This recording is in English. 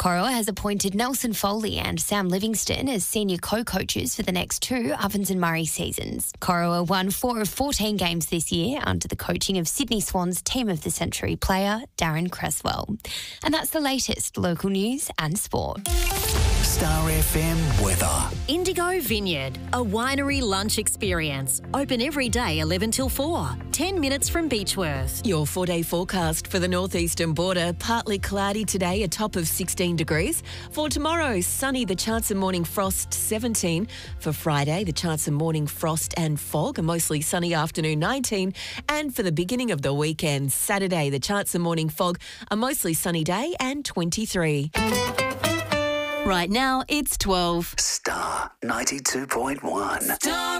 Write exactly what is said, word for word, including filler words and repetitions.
Corowa has appointed Nelson Foley and Sam Livingston as senior co-coaches for the next two Ovens and Murray seasons. Corowa won four of fourteen games this year under the coaching of Sydney Swans Team of the Century player Darren Cresswell. And that's the latest local news and sport. Star F M weather. Indigo Vineyard, a winery lunch experience. Open every day eleven till four. ten minutes from Beechworth. Your four-day forecast for the northeastern border. Partly cloudy today, a top of sixteen degrees. For tomorrow, sunny, the chance of morning frost, seventeen. For Friday, the chance of morning frost and fog, a mostly sunny afternoon, nineteen. And for the beginning of the weekend, Saturday, the chance of morning fog, a mostly sunny day and twenty-three. Right now, it's twelve. Star ninety-two point one. Star